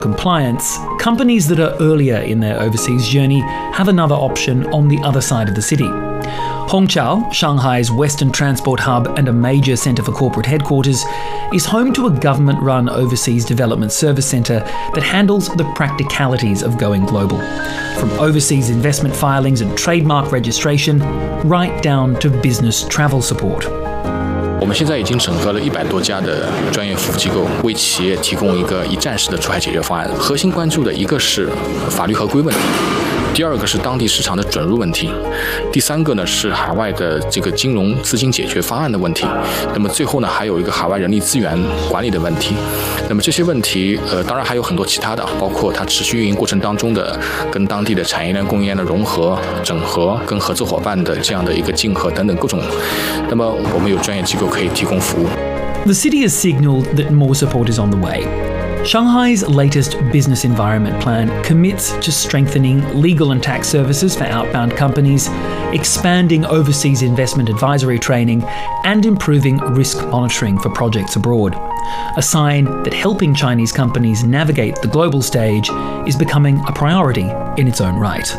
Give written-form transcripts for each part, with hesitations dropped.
compliance, companies that are earlier in their overseas journey have another option on the other side of the city. Hongqiao, Shanghai's Western transport hub and a major centre for corporate headquarters, is home to a government-run overseas development service centre that handles the practicalities of going global, from overseas investment filings and trademark registration, right down to business travel support. 我们现在已经整合了100多家的专业服务机构，为企业提供一个一站式的出海解决方案。核心关注的一个是法律合规问题，第二个是当地市场的准入问题，第三个呢是海外的这个金融资金解决方案的问题。那么最后呢还有一个海外人力资源管理的问题。那么这些问题当然还有很多其他的，包括它持续运营过程当中的跟当地的产业链供应链的融合、整合，跟合作伙伴的这样的一个竞合等等各种。那么我们有专业机构可以提供服务。 The city has signalled that more support is on the way. Shanghai's latest business environment plan commits to strengthening legal and tax services for outbound companies, expanding overseas investment advisory training, and improving risk monitoring for projects abroad. A sign that helping Chinese companies navigate the global stage is becoming a priority in its own right.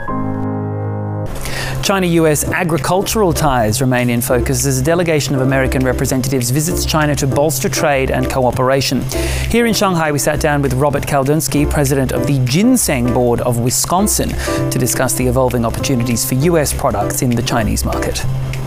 China-US agricultural ties remain in focus as a delegation of American representatives visits China to bolster trade and cooperation. Here in Shanghai, we sat down with Robert Kaldunsky, president of the Ginseng Board of Wisconsin, to discuss the evolving opportunities for US products in the Chinese market.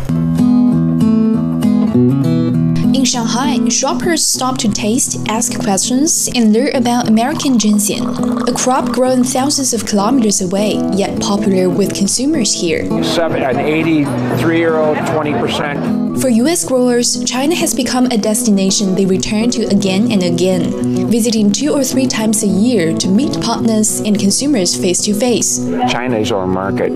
In Shanghai, shoppers stop to taste, ask questions, and learn about American ginseng, a crop grown thousands of kilometers away, yet popular with consumers here. An 83-year-old, 20%. For U.S. growers, China has become a destination they return to again and again, visiting 2 or 3 times a year to meet partners and consumers face to face. China is our market.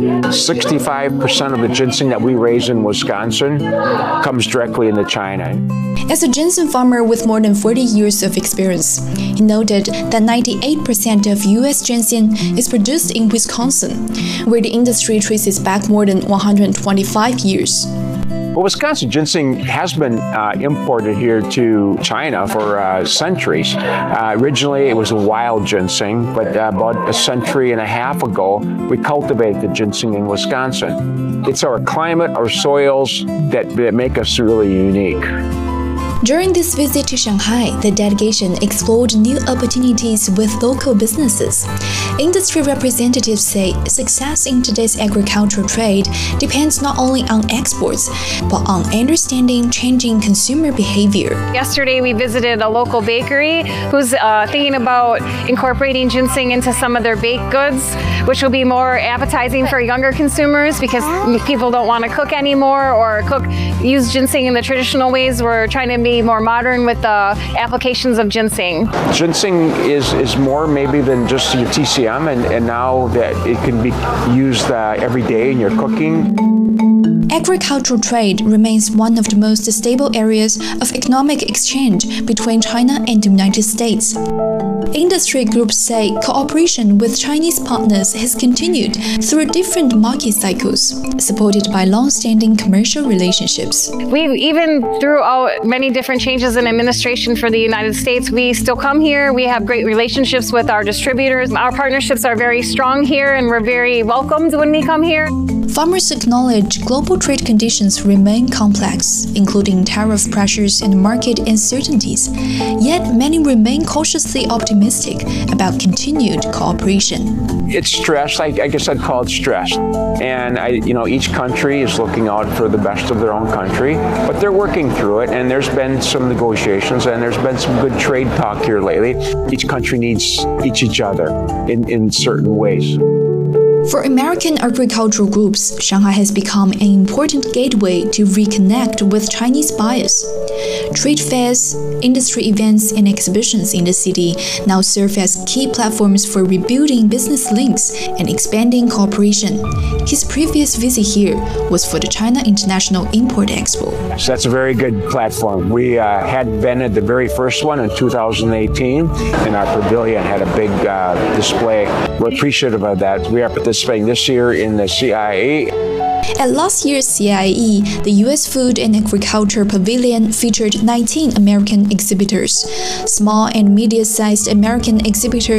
65% of the ginseng that we raise in Wisconsin comes directly into China. As a ginseng farmer with more than 40 years of experience, he noted that 98% of U.S. ginseng is produced in Wisconsin, where the industry traces back more than 125 years. Well, Wisconsin ginseng has been imported here to China for centuries. Originally, it was a wild ginseng, but about a century and a half ago, we cultivated the ginseng in Wisconsin. It's our climate, our soils that make us really unique. During this visit to Shanghai, the delegation explored new opportunities with local businesses. Industry representatives say success in today's agricultural trade depends not only on exports, but on understanding changing consumer behavior. Yesterday, we visited a local bakery who's thinking about incorporating ginseng into some of their baked goods, which will be more appetizing for younger consumers because people don't want to cook anymore or use ginseng in the traditional ways. We're trying to be more modern with the applications of ginseng. Ginseng is more maybe than just your TCM, and now that it can be used every day in your cooking. Agricultural trade remains one of the most stable areas of economic exchange between China and the United States. Industry groups say cooperation with Chinese partners has continued through different market cycles, supported by long-standing commercial relationships. Even throughout many different changes in administration for the United States, we still come here. We have great relationships with our distributors. Our partnerships are very strong here, and we're very welcomed when we come here. Farmers acknowledge global trade conditions remain complex, including tariff pressures and market uncertainties. Yet many remain cautiously optimistic about continued cooperation. It's stress. I guess I'd call it stress. And each country is looking out for the best of their own country, but they're working through it. And there's been some negotiations, and there's been some good trade talk here lately. Each country needs each other in certain ways. For American agricultural groups, Shanghai has become an important gateway to reconnect with Chinese buyers. Trade fairs, industry events, and exhibitions in the city now serve as key platforms for rebuilding business links and expanding cooperation. His previous visit here was for the China International Import Expo. So that's a very good platform. We had been at the very first one in 2018, and our pavilion had a big display. We're appreciative of that. We are participating this year in the CIA. At last year's CIE, the U.S. Food and Agriculture Pavilion featured 19 American exhibitors. Small and medium-sized American exhibitors